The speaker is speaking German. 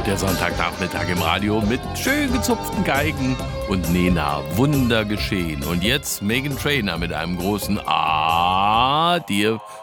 der Sonntagnachmittag im Radio mit schön gezupften Geigen und Nena, Wunder geschehen. Und jetzt Meghan Trainor mit einem großen A, dir